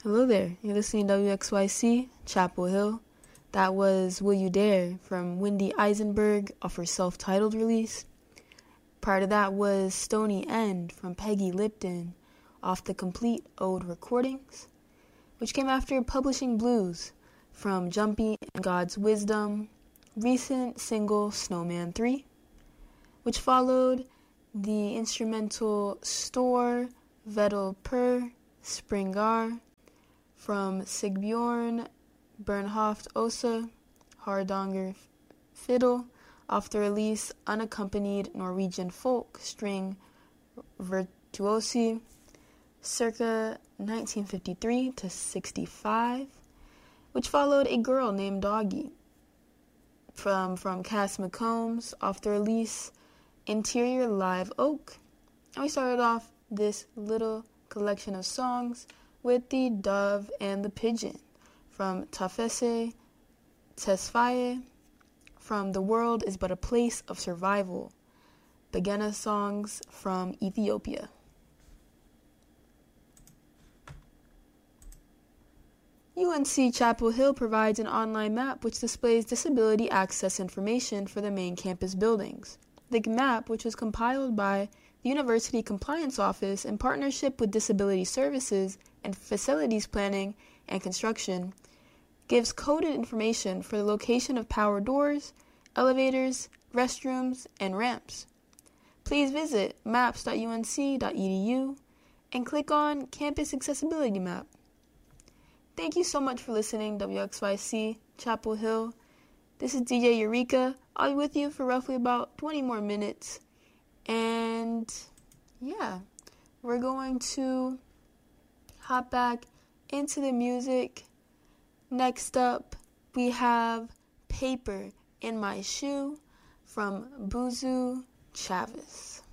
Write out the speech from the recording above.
Hello there. You're listening to WXYC, Chapel Hill. That was Will You Dare from Wendy Eisenberg off her self-titled release. Prior to that was Stony End from Peggy Lipton off the Complete Ode Recordings, which came after Publishing Blues from Jumpy and God's Wisdom, recent single Snowman 3, which followed the instrumental Store Vedel Per Springar from Sigbjorn Bernhoft Osa Hardanger Fiddle off the release Unaccompanied Norwegian Folk String Virtuosi circa 1953 to 65, which followed A Girl Named Doggy from Cass McCombs off the release Interior Live Oak. And we started off this little collection of songs with The Dove and the Pigeon from Tafese Tesfaye from The World is But a Place of Survival, Begena songs from Ethiopia. UNC Chapel Hill provides an online map which displays disability access information for the main campus buildings. The map, which was compiled by the University Compliance Office in partnership with Disability Services and Facilities Planning and Construction, gives coded information for the location of power doors, elevators, restrooms, and ramps. Please visit maps.unc.edu and click on Campus Accessibility Map. Thank you so much for listening, WXYC, Chapel Hill. This is DJ Eureka. I'll be with you for roughly about 20 more minutes. And yeah, we're going to hop back into the music. Next up, we have Paper in My Shoe from Buzu Chavez.